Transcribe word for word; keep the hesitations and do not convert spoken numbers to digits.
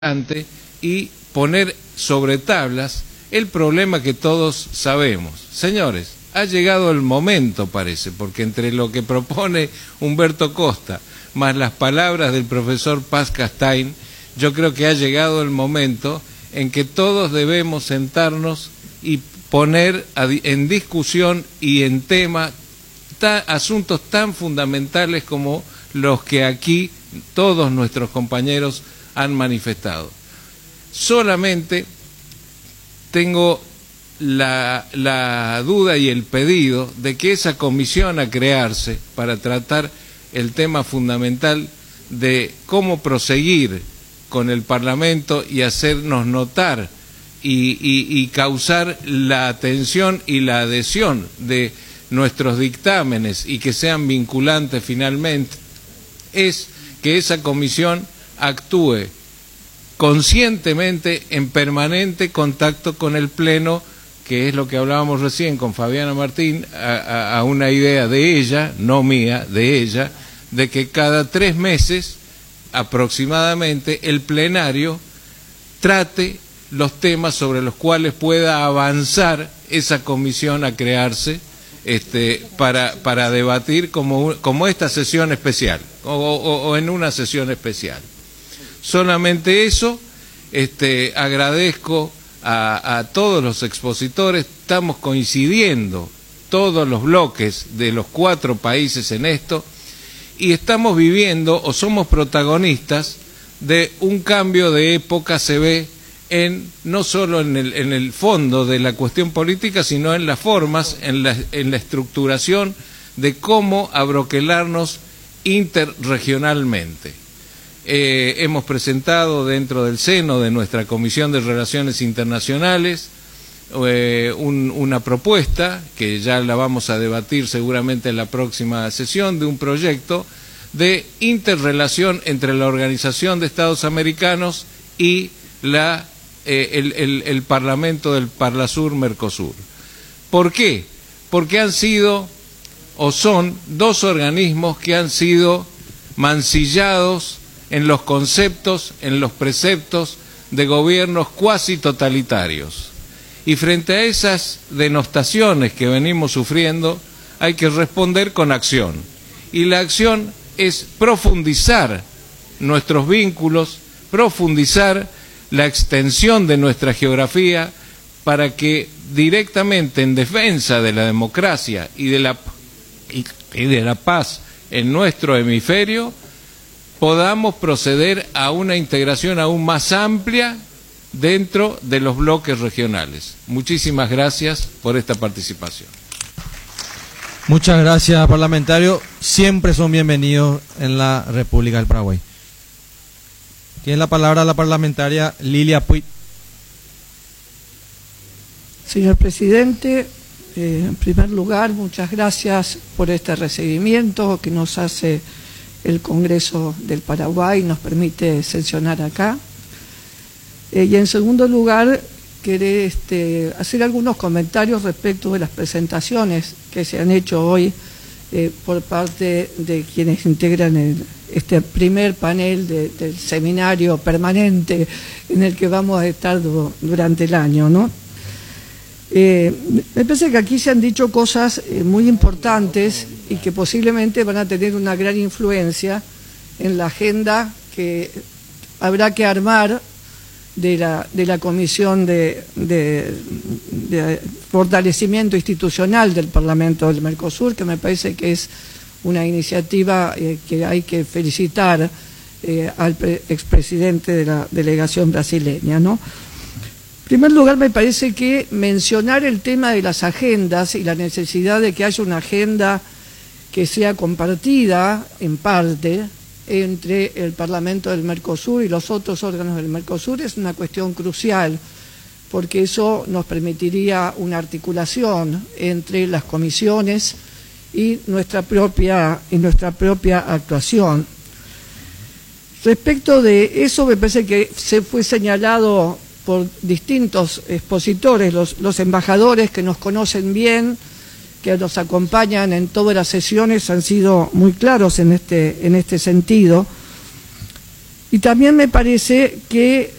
y poner sobre tablas el problema que todos sabemos. Señores, ha llegado el momento, parece, porque entre lo que propone Humberto Costa más las palabras del profesor Paz Castain, yo creo que ha llegado el momento en que todos debemos sentarnos y poner en discusión y en tema ta, asuntos tan fundamentales como los que aquí todos nuestros compañeros han manifestado. Solamente tengo la, la duda y el pedido de que esa comisión a crearse para tratar el tema fundamental de cómo proseguir con el Parlamento y hacernos notar y, y, y causar la atención y la adhesión de nuestros dictámenes y que sean vinculantes finalmente, es que esa comisión actúe conscientemente en permanente contacto con el Pleno, que es lo que hablábamos recién con Fabiana Martín, a, a, a una idea de ella, no mía, de ella, de que cada tres meses aproximadamente el plenario trate los temas sobre los cuales pueda avanzar esa comisión a crearse este, para, para debatir como, como esta sesión especial o, o, o en una sesión especial. Solamente eso, este, agradezco a, a todos los expositores, estamos coincidiendo todos los bloques de los cuatro países en esto y estamos viviendo o somos protagonistas de un cambio de época, se ve en no solo en el, en el fondo de la cuestión política, sino en las formas, en la, en la estructuración de cómo abroquelarnos interregionalmente. Eh, hemos presentado dentro del seno de nuestra Comisión de Relaciones Internacionales eh, un, una propuesta que ya la vamos a debatir seguramente en la próxima sesión, de un proyecto de interrelación entre la Organización de Estados Americanos y la, eh, el, el, el Parlamento del Parlasur-Mercosur. ¿Por qué? Porque han sido o son dos organismos que han sido mancillados en los conceptos, en los preceptos de gobiernos cuasi totalitarios. Y frente a esas denostaciones que venimos sufriendo, hay que responder con acción. Y la acción es profundizar nuestros vínculos, profundizar la extensión de nuestra geografía para que directamente en defensa de la democracia y de la, y, y de la paz en nuestro hemisferio, podamos proceder a una integración aún más amplia dentro de los bloques regionales. Muchísimas gracias por esta participación. Muchas gracias, parlamentario. Siempre son bienvenidos en la República del Paraguay. Tiene la palabra la parlamentaria Lilia Puig. Señor presidente, eh, en primer lugar, muchas gracias por este recibimiento que nos hace el Congreso del Paraguay, nos permite sesionar acá. Eh, y en segundo lugar, querer este, hacer algunos comentarios respecto de las presentaciones que se han hecho hoy eh, por parte de quienes integran el, este primer panel de, del seminario permanente en el que vamos a estar du durante el año, ¿no? Eh, me parece que aquí se han dicho cosas eh, muy importantes y que posiblemente van a tener una gran influencia en la agenda que habrá que armar de la, de la Comisión de, de, de Fortalecimiento Institucional del Parlamento del Mercosur, que me parece que es una iniciativa eh, que hay que felicitar eh, al expresidente de la delegación brasileña, ¿no? En primer lugar, me parece que mencionar el tema de las agendas y la necesidad de que haya una agenda que sea compartida en parte entre el Parlamento del Mercosur y los otros órganos del Mercosur es una cuestión crucial, porque eso nos permitiría una articulación entre las comisiones y nuestra propia, y nuestra propia actuación. Respecto de eso, me parece que se fue señalado por distintos expositores, los, los embajadores que nos conocen bien, que nos acompañan en todas las sesiones, han sido muy claros en este, en este sentido. Y también me parece que